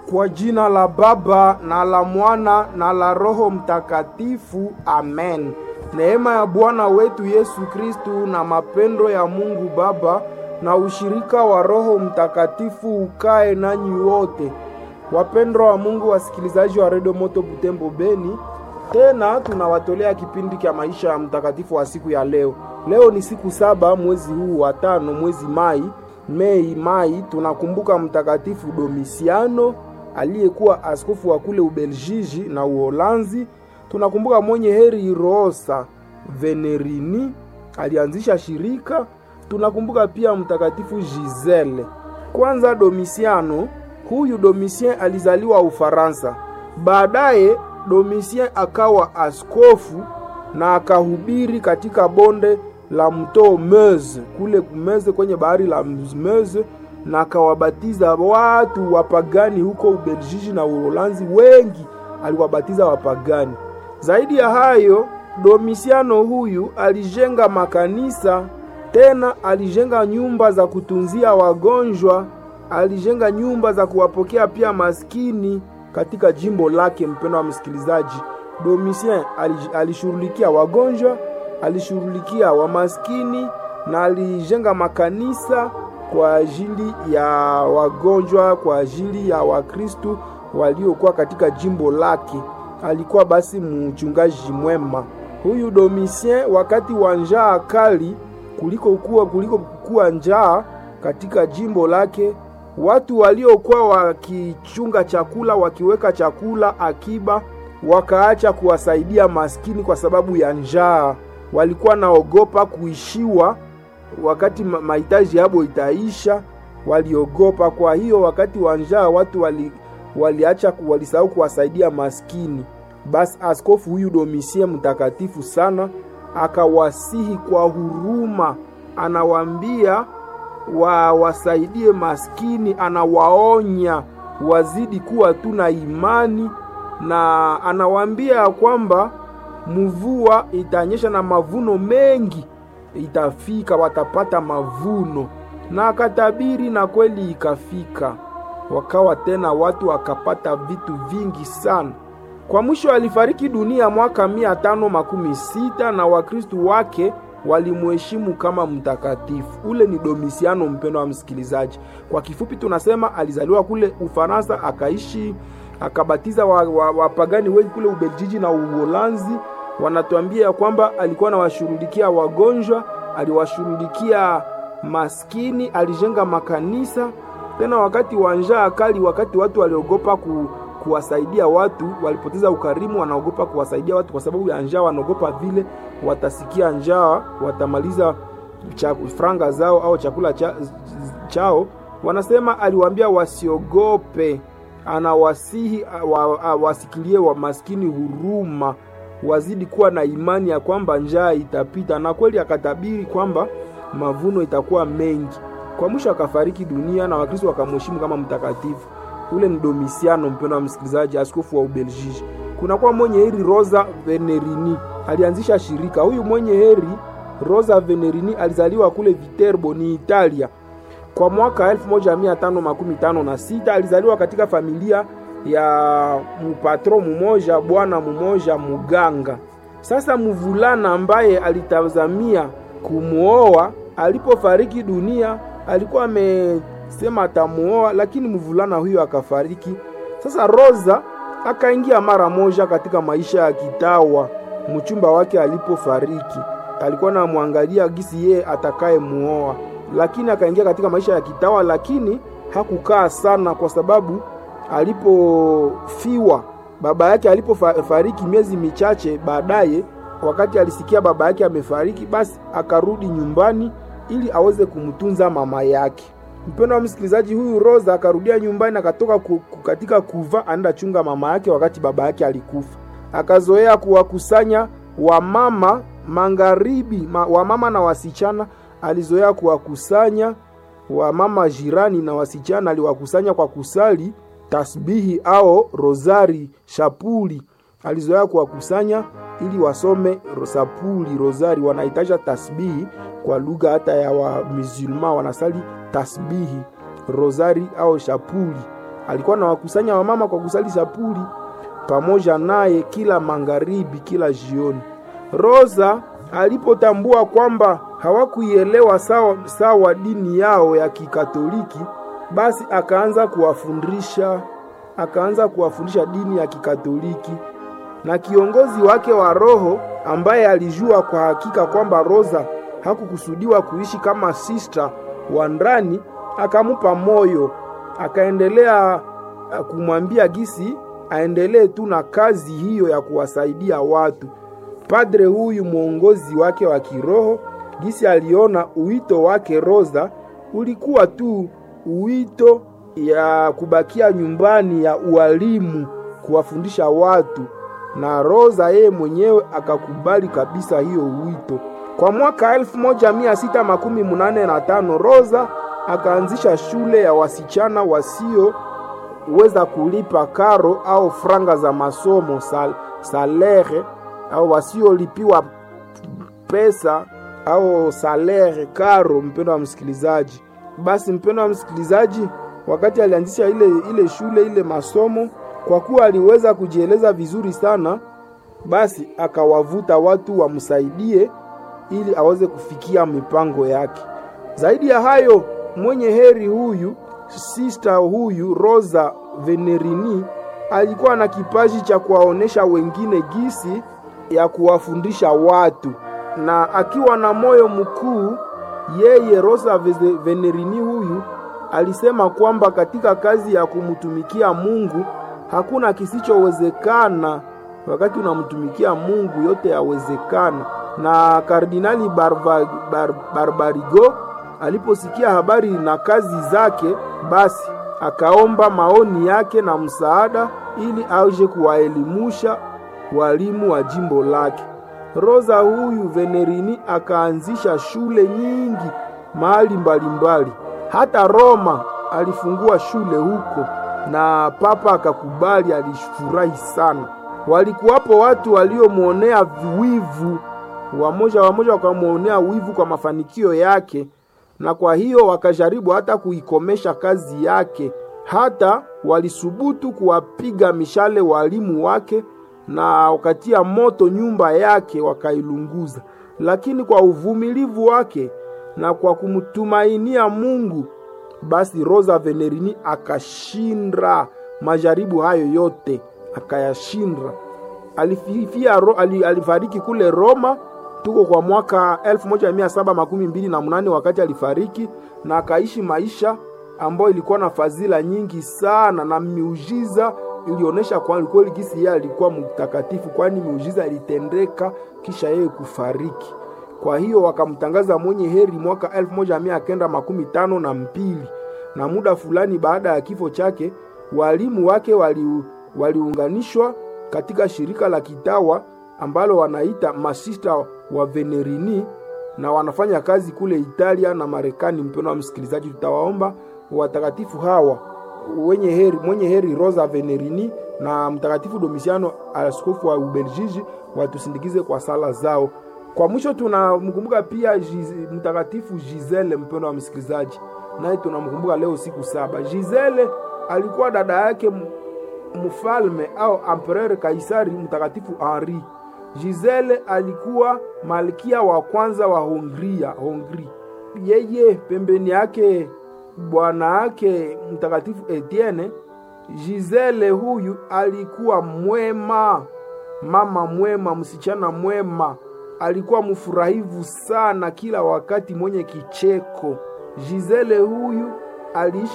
Kwa jina la Baba na la Mwana na la Roho Mtakatifu, amen. Neema ya Bwana wetu Yesu Kristu na mapendo ya Mungu Baba na ushirika wa Roho Mtakatifu ukae nanyi wote. Wapendwa wa Mungu, wasikilizaji wa Radio Moto Butembo Beni, tena tunawatolea kipindi cha maisha ya mtakatifu wa siku ya leo. Leo ni siku 7 mwezi huu wa 5 mwezi Mai, tunakumbuka mtakatifu Domisiano aliyekuwa askofu wa kule Ubelgiji na Uholanzi. Tunakumbuka mwenye heri Rosa Venerini alianzisha shirika. Tunakumbuka pia mtakatifu Giselle. Kwanza Domisiano, huyu Domitien alizaliwa Ufaransa. Baadaye Domitien akawa askofu na akahubiri katika bonde la mto Meuse, kule Meuse kwenye bahari la Meuse, na akawabatiza watu wapagani huko Ubelgiji na Uholanzi. Wengi aliwabatiza wapagani. Zaidi ya hayo, Domisiano huyu alijenga makanisa, tena alijenga nyumba za kutunzia wagonjwa, alijenga nyumba za kuwapokea pia maskini katika jimbo lake. Mpendo wa msikilizaji, Domitien alishughulikia wagonjwa, alishughulikia wamaskini na alijenga makanisa kwa ajili ya wagonjwa, kwa ajili ya Wakristo waliokuwa katika jimbo lake. Alikuwa basi mchungaji mwema. Huyu Domitien, wakati wa njaa kali, kuliko kuwa njaa katika jimbo lake, watu waliokuwa wakichunga chakula, wakiweka chakula akiba, wakaacha kuwasaidia maskini kwa sababu ya njaa. Walikuwa naogopa kuishiwa wakati mahitaji yao itaisha, waliogopa. Kwa hiyo wakati wa njaa watu walisahau kuwasaidia maskini. Basi askofu huyu Domitien mtakatifu sana akawasihi kwa huruma, anawaambia wasaidie maskini, anawaonya wazidi kuwa tuna imani, na anawaambia kwamba mvua itanyesha na mavuno mengi itafika, watapata mavuno. Na akatabiri na kweli ikafika. Wakawa tena watu wakapata vitu vingi sana. Kwa mwisho alifariki dunia mwaka 516 na Wakristo wake walimuheshimu kama mtakatifu. Ule ni Domisiano, mpendo wa msikilizaji. Kwa kifupi tunasema alizaliwa kule Ufaransa, akaishi, akabatiza wapagani wengi kule Ubelgiji na Uholanzi. Wanatuambia kwamba alikuwa anawashughulikia wagonjwa, aliwashughulikia maskini, alijenga makanisa. Tena wakati wa njaa kali, wakati watu waliogopa kuwasaidia watu, walipoteza ukarimu, wanaogopa kuwasaidia watu kwa sababu ya njaa, wanaogopa vile watasikia njaa, watamaliza franga zao au chakula chao. Wanasema aliwaambia wasiogope, anawasihi wasikilie wa maskini huruma, wazidi kuwa na imani ya kwamba njaa itapita. Na kweli akatabiri kwamba mavuno itakuwa mengi. Kwa mwisho akafariki dunia na Wakristo wakamheshimu kama mtakatifu. Ule ni Domisiano, mpendo wa msikilizaji, askofu wa Ubelgiji. Kuna kwa mwenye heri Rosa Venerini alianzisha shirika. Huyu mwenye heri Rosa Venerini alizaliwa kule Viterbo, ni Italia. Kwa mwaka 1556 alizaliwa katika familia ya mpatro mmoja, bwana mmoja muganga. Sasa mvulana ambaye alitazamia kumuoa alipofariki dunia, alikuwa amesema atamuoa, lakini mvulana huyo akafariki. Sasa Rosa akaingia mara moja katika maisha ya kitawa. Mchumba wake alipofariki, alikuwa anamwangalia gisi yeye atakaye muoa, lakini akaingia katika maisha ya kitawa, lakini hakukaa sana kwa sababu alipofiwa baba yake, alipofariki miezi michache baadaye, wakati alisikia baba yake amefariki, basi akarudi nyumbani ili aweze kumtunza mama yake. Mpendo wa msikilizaji, huyu Rosa akarudia nyumbani, akatoka katika kuva anaenda chunga mama yake wakati baba yake alikufa. Akazoea kuwakusanya wamama magharibi, wamama na wasichana. Alizoea kuwakusanya wamama jirani na wasichana, aliwakusanya kwa kusali tasbihi au rosari, shapuli. Alizoea kuwakusanya ili wasome sapuli, rosari, wanahitaji tasbihi kwa lugha hata ya wa musulman, wanasali tasbihi, rosari au shapuli. alikuwa na wakusanya wamama kwa kusali sapuli pamoja naye kila magharibi, kila jioni. Rosa alipotambua kwamba hawakuielewa sawa dini yao ya Kikatoliki, basi akaanza kuwafundisha dini ya Kikatoliki. Na kiongozi wake wa roho ambaye alijua kwa hakika kwamba Rosa hakukusudiwa kuishi kama sister wa ndani, akamupa moyo, akaendelea kumwambia gisi aendelee tu na kazi hiyo ya kuwasaidia watu. Padre huyu mwongozi wake wa kiroho gisi aliona uito wake Rosa ulikuwa tu uito ya kubakia nyumbani ya ualimu, kuwafundisha watu, na Rosa yeye mwenyewe akakubali kabisa hiyo uito. Kwa mwaka 1685 Rosa akaanzisha shule ya wasichana wasio weza kulipa karo au franga za masomo salere, au wasiolipiwa pesa au salere karo. Mpendo wa msikilizaji, basi mpendo wa msikilizaji, wakati alianzisha ile shule ile masomo, kwa kuwa aliweza kujieleza vizuri sana, basi akawavuta watu wamsaidie ili aweze kufikia mipango yake. Zaidi ya hayo, mwenye heri huyu sister huyu Rosa Venerini alikuwa na kipaji cha kuwaonesha wengine gisi ya kuwafundisha watu, na akiwa na moyo mkuu, yeye Rosa Venerini huyu alisema kwamba katika kazi ya kumtumikia Mungu hakuna kisichowezekana. Wakati unamtumikia Mungu yote yawezekana. Na Kardinali Barbarigo aliposikia habari na kazi zake, basi akaomba maoni yake na msaada ili aje kuwaelimusha walimu wa jimbo lake. Rosa huyu Venerini akaanzisha shule nyingi mahali mbalimbali. Hata Roma alifungua shule huko, na papa akakubali, alifurahi sana. Walikuwapo watu waliomuonea wivu, wamoja wakamuonea wivu kwa mafanikio yake, na kwa hiyo wakajaribu hata kuikomesha kazi yake. Hata walisubutu kuwapiga mishale walimu wake na wakatia moto nyumba yake wakailunguza. Lakini kwa uvumilivu wake na kwa kumtumainia Mungu, basi Rosa Venerini akashinda majaribu hayo yote, akayashinda. Alifariki kule Roma, tuko kwa mwaka 1728 wakati alifariki, na akaishi maisha ambayo ilikuwa na fadhila nyingi sana, na miujiza ilionyesha kwa kweli gisi yeye alikuwa mtakatifu, kwani miujiza ilitendeka kisha yeye kufariki. Kwa hiyo wakamtangaza mwenye heri mwaka 1952, na muda fulani baada ya kifo chake walimu wake waliunganishwa katika shirika la kitawa ambalo wanaita Masista wa Venerini, na wanafanya kazi kule Italia na Marekani. Mpendo wa msikilizaji, tutawaomba watakatifu hawa mwenye heri Rosa Venerini na mtakatifu Domitiano askofu wa Ubelgiji watusindikize kwa sala zao. Kwa mwisho tunamkumbuka pia mtakatifu Gisele. Mpendo wa msikilizaji, naye tunamkumbuka leo siku 7. Gisele alikuwa dada yake mfalme au empereur Kaisari mtakatifu Henri. Gisele alikuwa malkia wa kwanza wa Hongria. Yeye pembeni yake bwana yake mtakatifu Etienne. Gisele huyu alikuwa mwema, mama mwema, msichana mwema, alikuwa mfurahivu sana, kila wakati mwenye kicheko. Gisele huyu aliishi